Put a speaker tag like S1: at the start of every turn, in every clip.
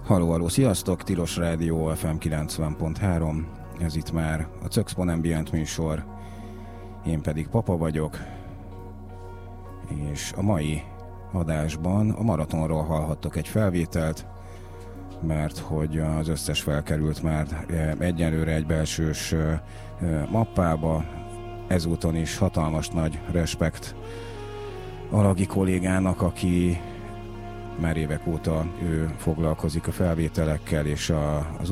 S1: Halló, sziasztok! Tilos Rádió FM 90.3. Ez itt már a Czöxpon Ambient műsor. Én pedig Papa vagyok. És a mai adásban a maratonról hallhattok egy felvételt, mert hogy az összes felkerült már egyenlőre egy belsős mappába. Ezúton is hatalmas nagy respekt Alagi kollégának, aki már évek óta ő foglalkozik a felvételekkel és az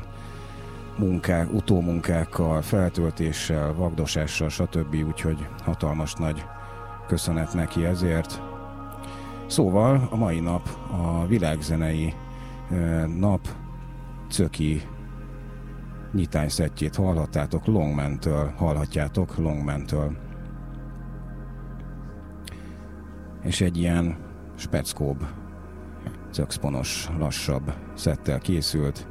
S1: utómunkákkal, feltöltéssel, vagdosással, stb. Úgyhogy hatalmas nagy köszönet neki ezért. Szóval a mai nap a világzenei nap Czöki nyitányszettjét hallhatjátok Longmantől. És egy ilyen speckóbb, czöxponos, lassabb szettel készült.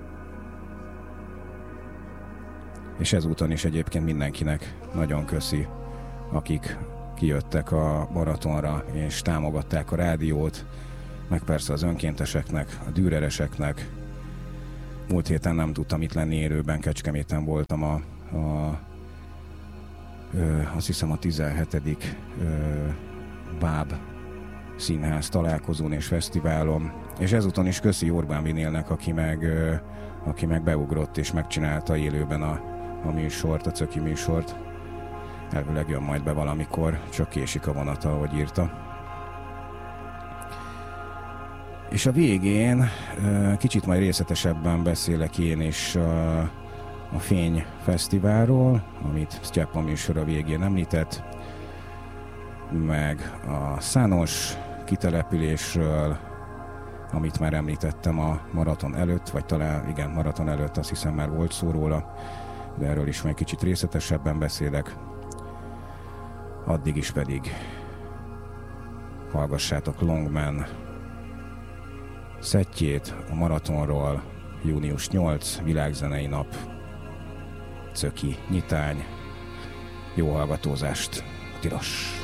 S1: És ezúton is egyébként mindenkinek nagyon köszi, akik kijöttek a maratonra és támogatták a rádiót, meg persze az önkénteseknek, a dürereseknek. Múlt héten nem tudtam itt lenni élőben, Kecskeméten voltam azt hiszem a 17. Báb színház találkozón és fesztiválon, és ezúton is köszi Orbán Vinélnek, aki meg beugrott és megcsinálta élőben a műsort, a Czöki műsort. Elvileg jön majd be valamikor, csak késik a vonata, ahogy írta. És a végén kicsit majd részletesebben beszélek én is a Fény Fesztiválról, amit Sztyepa műsor a végén említett, meg a Szános kitelepülésről, amit már említettem a maraton előtt, vagy talán igen, maraton előtt, azt hiszem már volt szó róla, de erről is majd kicsit részletesebben beszélek. Addig is pedig hallgassátok Longman szettjét a maratonról, június 8, világzenei nap, Czöki nyitány. Jó hallgatózást, tilos!